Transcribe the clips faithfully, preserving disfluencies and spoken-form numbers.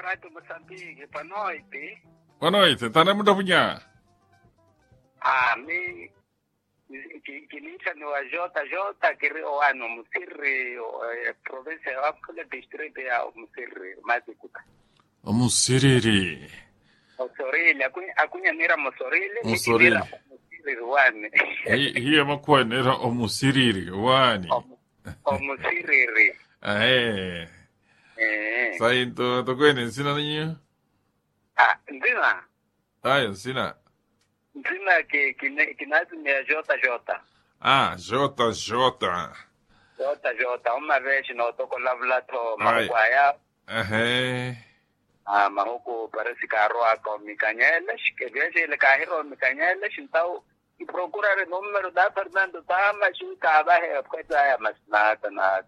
Rádio Moçambique, boa noite. Boa noite, tá na muita punha. Ah, me Kinisha ni wa Jota Jota kiri o ano Musiri província ya Wapula district ya Musiri Mazikuta. O Musiriri. Mosorili, akunya nira Mosorili. Mosorili. Musiri wani. Hiya makuwa nira o Musiriri wani. O Musiriri. Eh. Eh. Sai to to kwene sina ninyo? Ah, ndina. Ayo sina. Ndina ke kinazi ni ya Jota Jota. Ah, Jota Jota. Jota Jota, uma vez no toko lavlato makwaya. Eh. Ah, mahuku parece carro ako Mikanyela, que veja ele carro Mikanyela, então e procura o número da Fernando Tama, se tava é coisa é mas nada nada.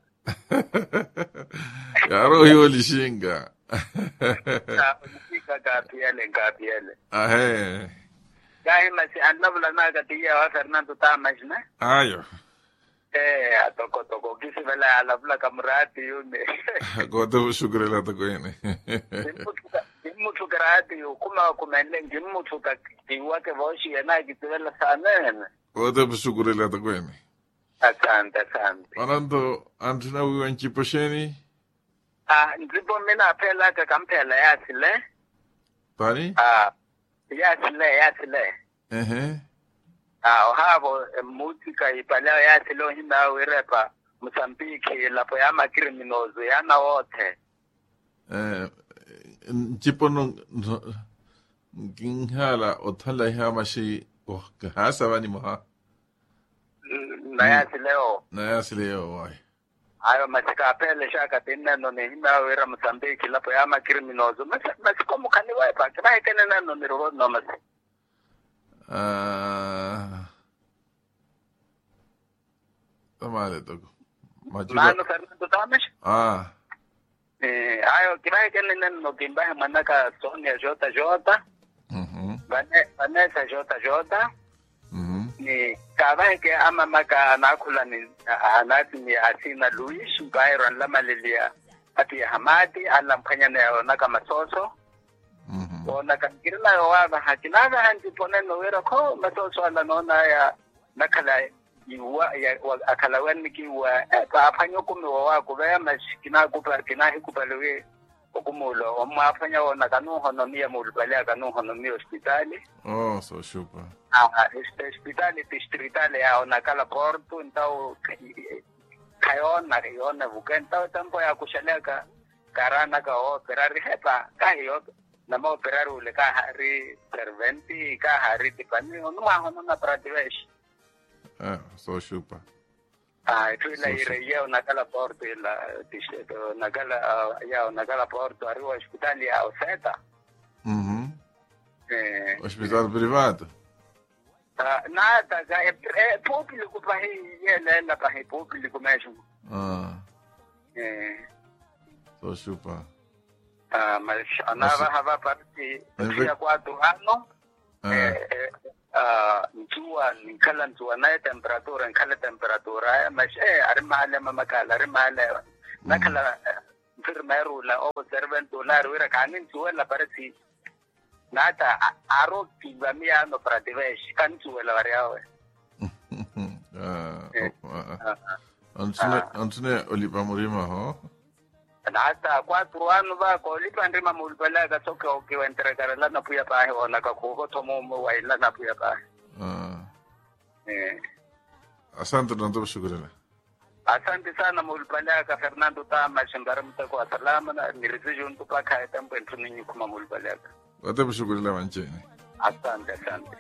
Caro yo lishinga. Ah, fica Gabriele, Gabriele. Ah, é. Gai mas andava na gatia wa Fernando Tama, né? Ayo. Eh, atoko toko kisi vela alabla kamrati yune. Goto shukre la to kwene. Mutu karati kuma kumende mutu ka kiwa ke voshi yana kitwela sana. Goto shukre la to kwene. Asante asante. Wanando antina uwanchi posheni? Ah, ndipo mina phela ka kamphela yasile. Tani? Ah, yasile yasile. Eh. Ah, ohabo música ipaleo yasile hinda wirepa Mozambique lapo yama criminoso yana wote. Eh, tipo no ginhala othala hama shi oh hasa bani moha. Na yasileo. Na yasileo wai. Ayo masika pele shaka tinna no ne hinda wira Mozambique lapo yama criminoso. Mas mas como kani wai pa kana kenena no ni ro no mas. Ah. Tamale toko. Mano Fernando Tamas? Ah. Eh, ayo kina kenena no kimba manaka Sonia Jota Jota. Mhm. Vanessa Jota Jota. Mhm. Ni kava ke ama maka nakula ni anati ni asina Luis Byron Lamalilia ati Hamadi alamphanya na naka masoso. Mhm. Ona kankirna wa ba hakina ba hanti ponen no wera ko masoso ala nona ya nakala iwa ya akala wen ki wa pa phanyo kumi wa ko ba mashikina ko pa kina hikupalewe okumulo omma phanya ona kanu hono mia mulbale kanu hono mi hospitali. Oh, so super. Ah, este hospitali distritale ya ona kala porto então kayona riona bukenta tampo ya kushaleka karana ka operari hepa kayo na mo operaru le ka hari serventi ka hari tipani onu ma hono na prativesh. Ah, so super. Ah, tu la ire ya ona kala porto la distritto na kala ya ona kala porto ari hospitali ya Oseta. Mhm. Eh, Hospital privado. ah, nada, é, é público para ele, é para público mesmo. Ah, É, so super. ah, mas a nova hava parte de quatro anos. Ah. É, ah, tua, nkala tua na temperatura, nkala temperatura, mas é armale mamakala, armale. Nakala enfermeiro la o servento la ruira kanin tua la parece nada aro kibamia no prativesh kan tua la variawe. Ah. Antune antune olipa murima ho. Nada quatro anos va ko lipa ndima mulbala ka soke o ki wentre karala na puya pa he ona ka ko tomo mo waila na puya pa. Ah. Eh. Asante ndo shukrani. Asante sana mulbala ka Fernando Tama shangaram ta ko salama na nirizijo ntupa ka tambo ntuni kuma mulbala. Wate shukrani la mancheni. Asante asante.